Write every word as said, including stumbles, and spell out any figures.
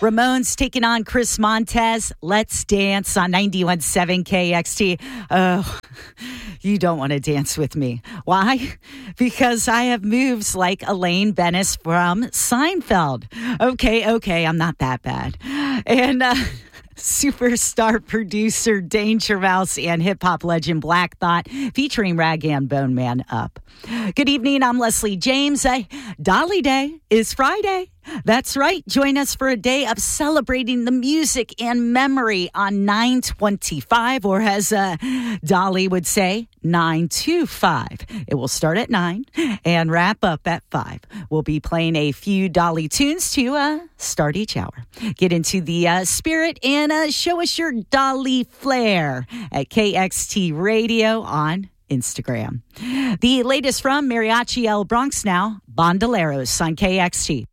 Ramones taking on Chris Montez. Let's dance on ninety-one point seven K X T. Oh, you don't want to dance with me. Why? Because I have moves like Elaine Bennis from Seinfeld. Okay, okay, I'm not that bad. And uh, superstar producer Danger Mouse and hip-hop legend Black Thought featuring Rag and Bone Man Up. Good evening, I'm Leslie James. Uh, Dolly Day is Friday. That's right. Join us for a day of celebrating the music and memory on nine twenty-five, or as uh, Dolly would say, nine twenty-five. It will start at nine and wrap up at five. We'll be playing a few Dolly tunes to uh, start each hour. Get into the uh, spirit and uh, show us your Dolly flair at K X T Radio on Instagram. The latest from Mariachi El Bronx now, Bandoleros on K X T.